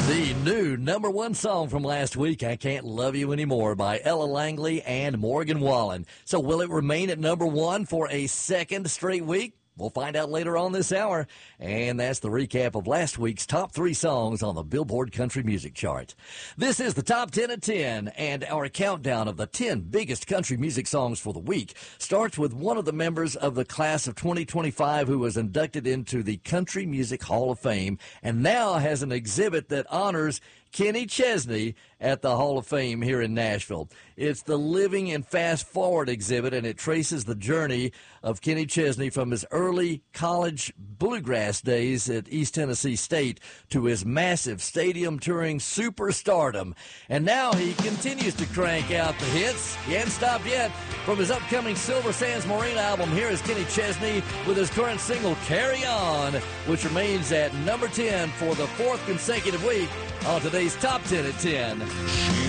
The new number one song from last week, I Can't Love You Anymore, by Ella Langley and Morgan Wallen. So will it remain at number one for a second straight week? We'll find out later on this hour. And that's the recap of last week's top 3 songs on the Billboard Country Music Chart. This is the Top 10 at 10, and our countdown of the 10 biggest country music songs for the week starts with one of the members of the class of 2025 who was inducted into the Country Music Hall of Fame and now has an exhibit that honors Kenny Chesney at the Hall of Fame here in Nashville. It's the Living and Fast Forward exhibit, and it traces the journey of Kenny Chesney from his early college bluegrass days at East Tennessee State to his massive stadium touring superstardom. And now he continues to crank out the hits. He hasn't stopped yet. From his upcoming Silver Sands Marina album, here is Kenny Chesney with his current single, Carry On, which remains at number 10 for the 4th consecutive week on today's Top 10 at 10.